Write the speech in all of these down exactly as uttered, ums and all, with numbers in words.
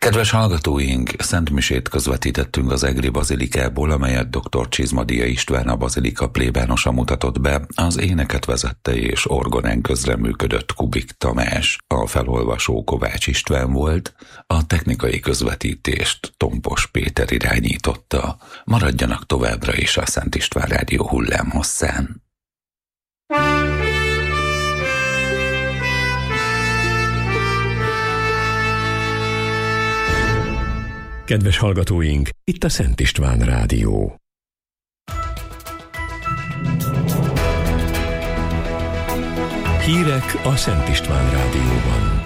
Kedves hallgatóink, szentmisét közvetítettünk az egri bazilikából, amelyet doktor Csizmadia István, a bazilika plébánosa mutatott be, az éneket vezette és orgonán közreműködött Kubik Tamás, a felolvasó Kovács István volt, a technikai közvetítést Tompos Péter irányította. Maradjanak továbbra is a Szent István Rádió hullámhosszán. Kedves hallgatóink, itt a Szent István Rádió. Hírek a Szent István Rádióban.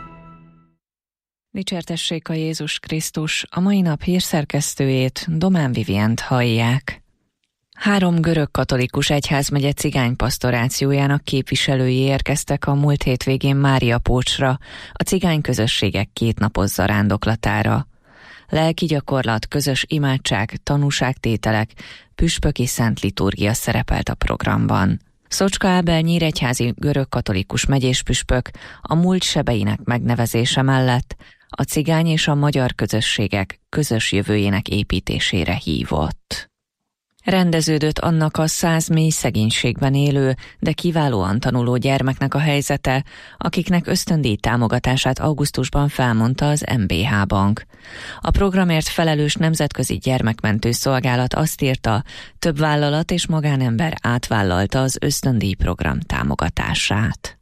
Dicsértessék a Jézus Krisztus, a mai nap hírszerkesztőjét, Domán Vivient hallják. Három görög katolikus egyházmegye cigánypasztorációjának képviselői érkeztek a múlt hétvégén Máriapócsra, a cigány közösségek kétnapos zarándoklatára. Lelki gyakorlat, közös imádság, tanúságtételek, püspöki szent liturgia szerepelt a programban. Szocska Ábel nyíregyházi görög-katolikus megyéspüspök a múlt sebeinek megnevezése mellett a cigány és a magyar közösségek közös jövőjének építésére hívott. Rendeződött annak a száz mély szegénységben élő, de kiválóan tanuló gyermeknek a helyzete, akiknek ösztöndíj támogatását augusztusban felmondta az em bé há Bank. A programért felelős nemzetközi gyermekmentő szolgálat azt írta, több vállalat és magánember átvállalta az ösztöndíj program támogatását.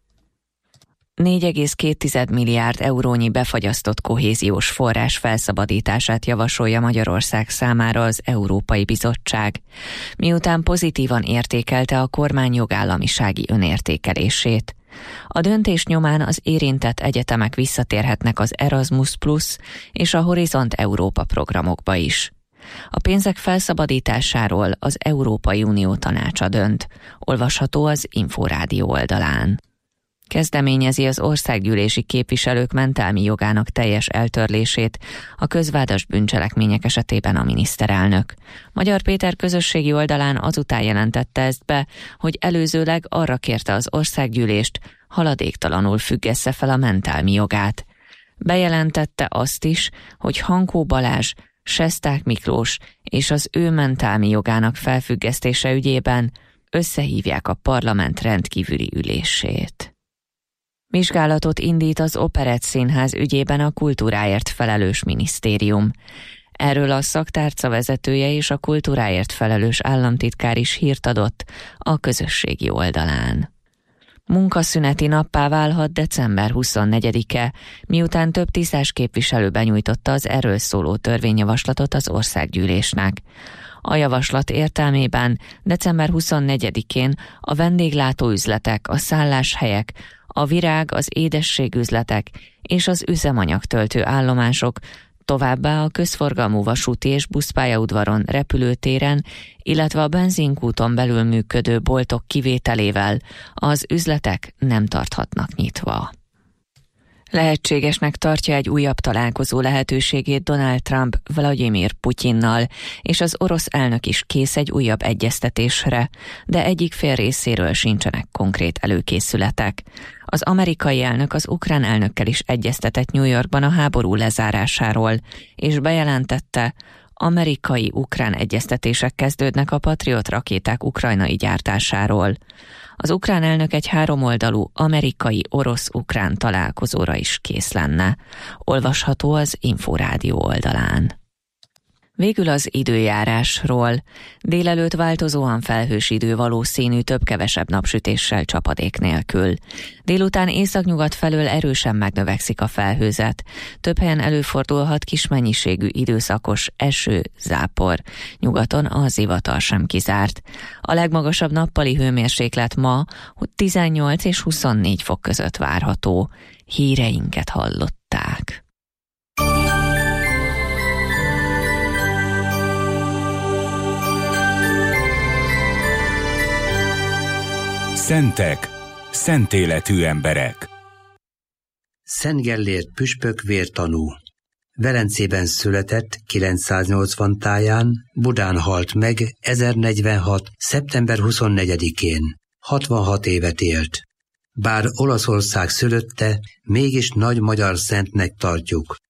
négy egész két milliárd eurónyi befagyasztott kohéziós forrás felszabadítását javasolja Magyarország számára az Európai Bizottság, miután pozitívan értékelte a kormány jogállamisági önértékelését. A döntés nyomán az érintett egyetemek visszatérhetnek az Erasmus Plus és a Horizont Európa programokba is. A pénzek felszabadításáról az Európai Unió tanácsa dönt, olvasható az Inforádió oldalán. Kezdeményezi az országgyűlési képviselők mentelmi jogának teljes eltörlését a közvádas bűncselekmények esetében a miniszterelnök. Magyar Péter közösségi oldalán azután jelentette ezt be, hogy előzőleg arra kérte az országgyűlést, haladéktalanul függesse fel a mentelmi jogát. Bejelentette azt is, hogy Hankó Balázs, Sesták Miklós és az ő mentelmi jogának felfüggesztése ügyében összehívják a parlament rendkívüli ülését. Vizsgálatot indít az Operett Színház ügyében a kultúráért felelős minisztérium. Erről a szaktárca vezetője és a kultúráért felelős államtitkár is hírt adott a közösségi oldalán. Munkaszüneti nappá válhat december huszonnegyedike, miután több tisztás képviselő benyújtotta az erről szóló törvényjavaslatot az országgyűlésnek. A javaslat értelmében december huszonnegyedikén a vendéglátóüzletek, a szálláshelyek, a virág, az édességüzletek és az üzemanyagtöltő állomások, továbbá a közforgalmú vasúti és buszpályaudvaron, repülőtéren, illetve a benzinkúton belül működő boltok kivételével az üzletek nem tarthatnak nyitva. Lehetségesnek tartja egy újabb találkozó lehetőségét Donald Trump Vladimir Putyinnal, és az orosz elnök is kész egy újabb egyeztetésre, de egyik fél részéről sincsenek konkrét előkészületek. Az amerikai elnök az ukrán elnökkel is egyeztetett New Yorkban a háború lezárásáról, és bejelentette, amerikai-ukrán egyeztetések kezdődnek a Patriot rakéták ukrajnai gyártásáról. Az ukrán elnök egy háromoldalú amerikai-orosz-ukrán találkozóra is kész lenne. Olvasható az Inforádió oldalán. Végül az időjárásról. Délelőtt változóan felhős idő valószínű, több-kevesebb napsütéssel, csapadék nélkül. Délután északnyugat felől erősen megnövekszik a felhőzet. Több helyen előfordulhat kis mennyiségű időszakos eső, zápor. Nyugaton a zivatar sem kizárt. A legmagasabb nappali hőmérséklet ma tizennyolc és huszonnégy fok között várható. Híreinket hallották. Szentek, szent életű emberek. Szent Gellért püspök vértanú. Velencében született kilencszáznyolcvan táján, Budán halt meg ezernegyvenhat. szeptember huszonnegyedikén. hatvanhat évet élt. Bár Olaszország szülötte, mégis nagy magyar szentnek tartjuk.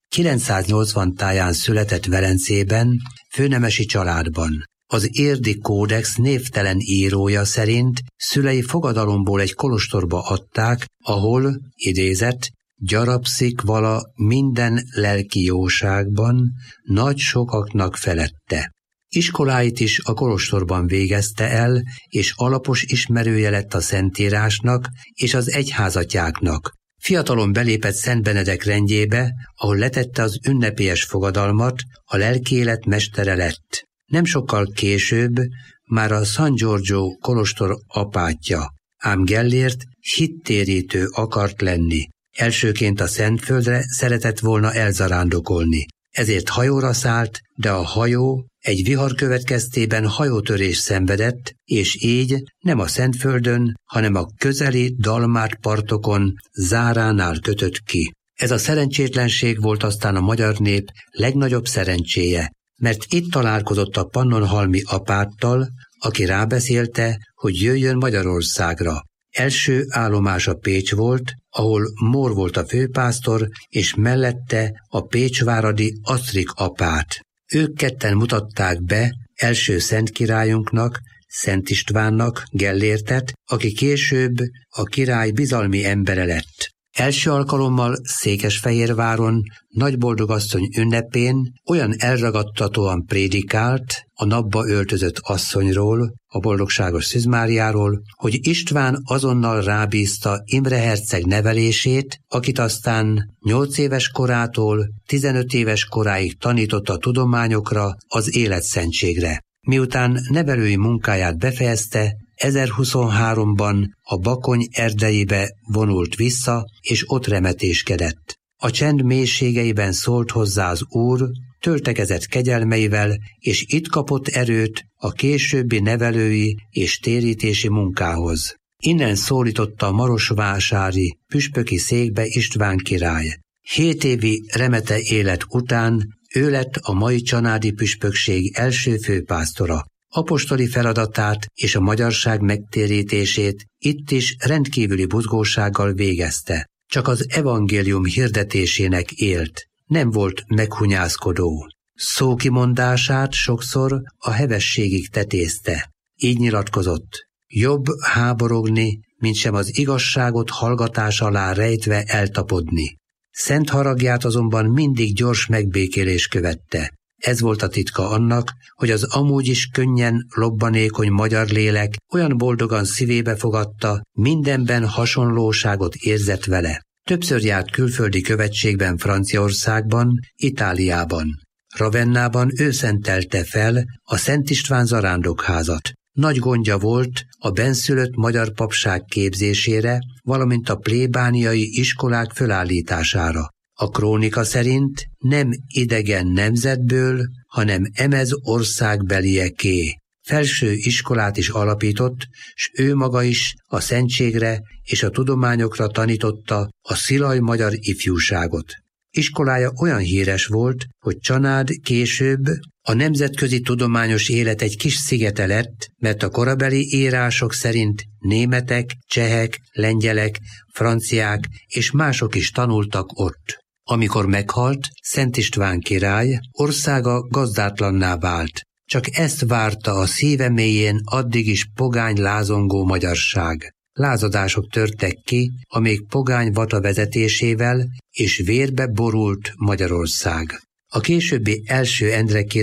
kilencszáznyolcvan táján született Velencében, főnemesi családban. Az Érdi Kódex névtelen írója szerint szülei fogadalomból egy kolostorba adták, ahol, idézett, gyarapszik vala minden lelki jóságban, nagy sokaknak felette. Iskoláit is a kolostorban végezte el, és alapos ismerője lett a szentírásnak és az egyházatjáknak. Fiatalon belépett Szent Benedek rendjébe, ahol letette az ünnepélyes fogadalmat, a lelkiélet mestere lett. Nem sokkal később már a San Giorgio kolostor apátja, ám Gellért hittérítő akart lenni. Elsőként a Szentföldre szeretett volna elzarándokolni. Ezért hajóra szállt, de a hajó egy vihar következtében hajótörés szenvedett, és így nem a Szentföldön, hanem a közeli Dalmát partokon, Záránál kötött ki. Ez a szerencsétlenség volt aztán a magyar nép legnagyobb szerencséje, mert itt találkozott a pannonhalmi apáttal, aki rábeszélte, hogy jöjjön Magyarországra. Első állomása Pécs volt, ahol Mór volt a főpásztor, és mellette a pécsváradi Asztrik apát. Ők ketten mutatták be első szent királyunknak, Szent Istvánnak Gellértet, aki később a király bizalmi embere lett. Első alkalommal Székesfehérváron Nagyboldogasszony ünnepén olyan elragadtatóan prédikált a napba öltözött asszonyról, a boldogságos Szűz Máriáról, hogy István azonnal rábízta Imre herceg nevelését, akit aztán nyolc éves korától tizenöt éves koráig tanította a tudományokra, az életszentségre. Miután nevelői munkáját befejezte, ezerhuszonháromban a Bakony erdeibe vonult vissza, és ott remetéskedett. A csend mélységeiben szólt hozzá az Úr, töltekezett kegyelmeivel, és itt kapott erőt a későbbi nevelői és térítési munkához. Innen szólította a marosvásári püspöki székbe István király. Hét évi remete élet után ő lett a mai csanádi püspökség első főpásztora. Apostoli feladatát és a magyarság megtérítését itt is rendkívüli buzgósággal végezte. Csak az evangélium hirdetésének élt, nem volt meghunyászkodó. Szókimondását sokszor a hevességig tetézte. Így nyilatkozott: jobb háborogni, mint sem az igazságot hallgatás alá rejtve eltapodni. Szent haragját azonban mindig gyors megbékélés követte. Ez volt a titka annak, hogy az amúgy is könnyen lobbanékony magyar lélek olyan boldogan szívébe fogadta, mindenben hasonlóságot érzett vele. Többször járt külföldi követségben Franciaországban, Itáliában. Ravennában ő szentelte fel a Szent István zarándokházat. Nagy gondja volt a bennszülött magyar papság képzésére, valamint a plébániai iskolák fölállítására. A krónika szerint nem idegen nemzetből, hanem emez országbelieké. Felső iskolát is alapított, s ő maga is a szentségre és a tudományokra tanította a szilaj magyar ifjúságot. Iskolája olyan híres volt, hogy Csanád később a nemzetközi tudományos élet egy kis szigete lett, mert a korabeli írások szerint németek, csehek, lengyelek, franciák és mások is tanultak ott. Amikor meghalt, Szent István király, országa gazdátlanná vált. Csak ezt várta a szíve mélyén addig is pogány lázongó magyarság. Lázadások törtek ki, amíg pogány vata vezetésével, és vérbe borult Magyarország. A későbbi első Endre király